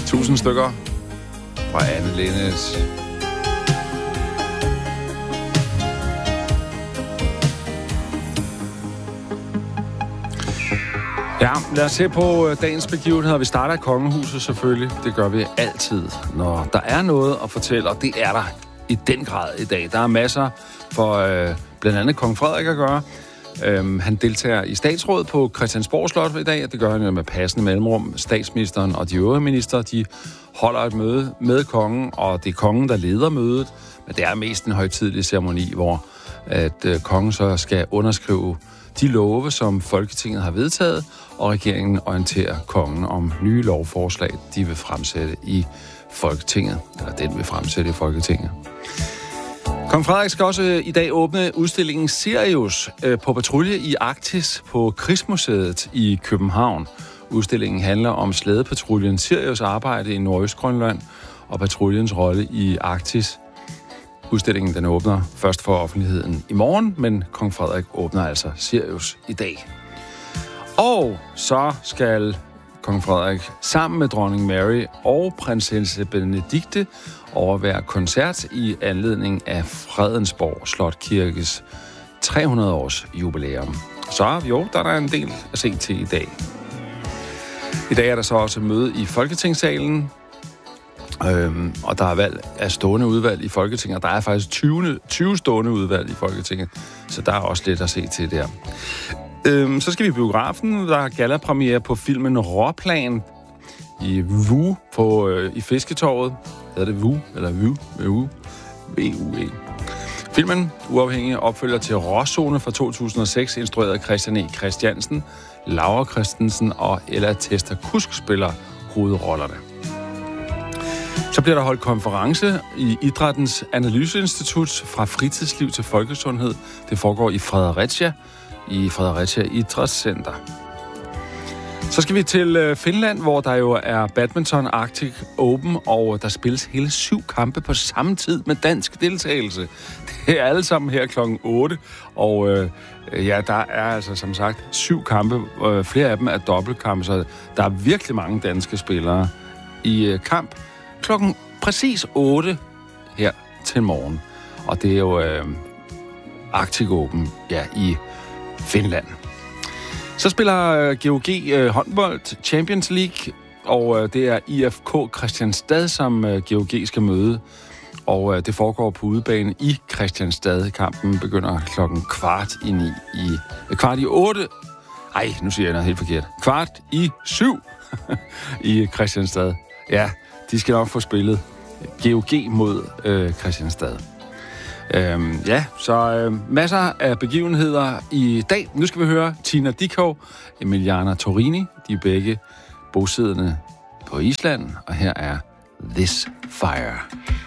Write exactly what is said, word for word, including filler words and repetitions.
Tusind stykker fra Anne Linnet. Ja, lad os se på dagens begivenheder. Vi starter i kongehuset selvfølgelig. Det gør vi altid, når der er noget at fortælle, og det er der i den grad i dag. Der er masser for øh, blandt andet kong Frederik at gøre. Øhm, han deltager i statsrådet på Christiansborg Slot i dag, og det gør han med passende mellemrum. Statsministeren og de øvrige minister, de holder et møde med kongen, og det er kongen, der leder mødet. Men det er mest en højtidelig ceremoni, hvor at øh, kongen så skal underskrive de love, som Folketinget har vedtaget, og regeringen orienterer kongen om nye lovforslag, de vil fremsætte i Folketinget, eller den vil fremsætte i Folketinget. Kong Frederik skal også i dag åbne udstillingen Sirius på patrulje i Arktis på Krigsmuseet i København. Udstillingen handler om slædepatruljen Sirius arbejde i Nordøstgrønland og patruljens rolle i Arktis. Udstillingen den åbner først for offentligheden i morgen, men kong Frederik åbner altså Sirius i dag. Og så skal kong Frederik sammen med dronning Mary og prinsesse Benedikte overvære koncert i anledning af Fredensborg Slotkirkes tre hundrede års jubilæum. Så jo, der er der en del at se til i dag. I dag er der så også møde i Folketingssalen, øhm, og der er valg af stående udvalg i Folketinget, og der er faktisk tyve, tyve stående udvalg i Folketinget, så der er også lidt at se til der. Øhm, så skal vi i biografen. Der er gallapremiere på filmen Råplan i V U på, øh, i Fisketorvet. Hedder det V U? Eller V U? V U? V U E. Filmen, uafhængig opfølger til Råzone fra to tusind og seks, instrueret af Christian E. Christiansen, Laura Christensen og Ella Tester Kusk spiller hovedrollerne. Så bliver der holdt konference i Idrættens Analyseinstitut fra fritidsliv til folkesundhed. Det foregår i Fredericia, i Fredericia Idrætscenter. Så skal vi til Finland, hvor der jo er badminton Arctic Open, og der spilles hele syv kampe på samme tid med dansk deltagelse. Det er alle sammen her klokken otte, og øh, ja, der er altså som sagt syv kampe. Øh, flere af dem er dobbeltkampe, så der er virkelig mange danske spillere i øh, kamp klokken præcis otte her til morgen. Og det er jo øh, Arctic Open, ja, i Finland. Så spiller G O G øh, håndbold Champions League, og øh, det er I F K Kristianstad, som øh, G O G skal møde. Og øh, det foregår på udebane i Kristianstad. Kampen begynder klokken kvart i ni i... Øh, kvart i otte... Ej, nu siger jeg noget helt forkert. Kvart i syv i Kristianstad. Ja, de skal nok få spillet G O G mod øh, Kristianstad. Øhm, ja, så øh, masser af begivenheder i dag. Nu skal vi høre Tina Dickow, Emiliana Torini. De er begge bosiddende på Island, og her er This Fire.